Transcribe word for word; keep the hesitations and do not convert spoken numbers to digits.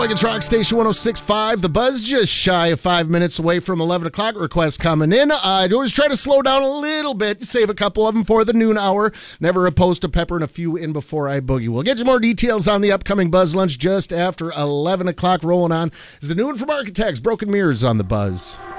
It's Rock Station one oh six point five. The Buzz just shy of five minutes away from eleven o'clock. Requests coming in. I'd always try to slow down a little bit, save a couple of them for the noon hour. Never opposed to peppering a few in before I boogie. We'll get you more details on the upcoming Buzz Lunch just after eleven o'clock. Rolling on is the new one from Architects, Broken Mirrors on the Buzz.